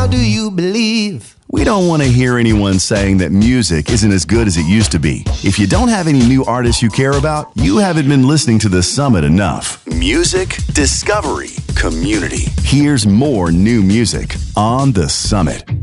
do you believe? We don't want to hear anyone saying that music isn't as good as it used to be. If you don't have any new artists you care about, you haven't been listening to The Summit enough. Music, discovery, community. Here's more new music on The Summit.